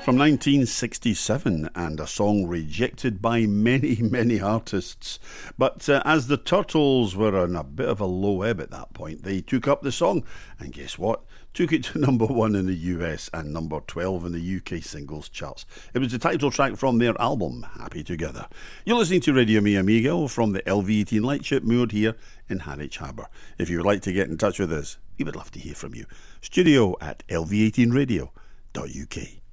From 1967, and a song rejected by many, many artists. But as the Turtles were on a bit of a low ebb at that point, they took up the song, and guess what? Took it to number 1 in the US and number 12 in the UK singles charts. It was the title track from their album, Happy Together. You're listening to Radio Mi Amigo from the LV18 Lightship moored here in Harwich Harbour. If you would like to get in touch with us, we would love to hear from you. Studio at lv18radio.uk.